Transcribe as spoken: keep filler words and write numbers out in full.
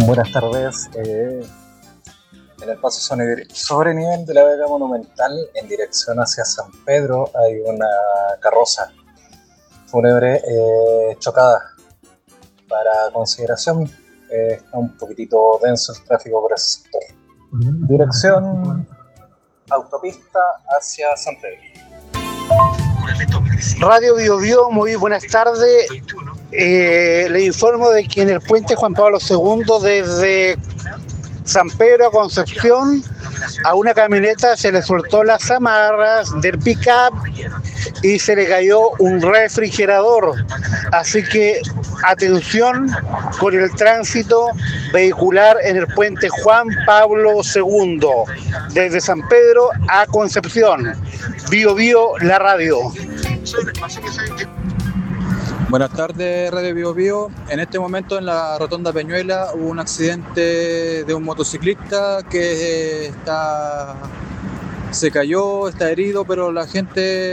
Buenas tardes. Eh, en el paso sobre, sobre nivel de la Vega Monumental, en dirección hacia San Pedro, hay una carroza fúnebre eh, chocada. Para consideración, eh, está un poquitito denso el tráfico por ese sector. Dirección autopista hacia San Pedro. Radio Bio Bio, muy buenas tardes. Eh, le informo de que en el puente Juan Pablo segundo, desde San Pedro a Concepción, a una camioneta se le soltó las amarras del pick-up y se le cayó un refrigerador. Así que atención con el tránsito vehicular en el puente Juan Pablo segundo, desde San Pedro a Concepción. Bio Bio, la radio. Buenas tardes, Radio Bio Bio. En este momento en la Rotonda Peñuela hubo un accidente de un motociclista que está, se cayó, está herido, pero la gente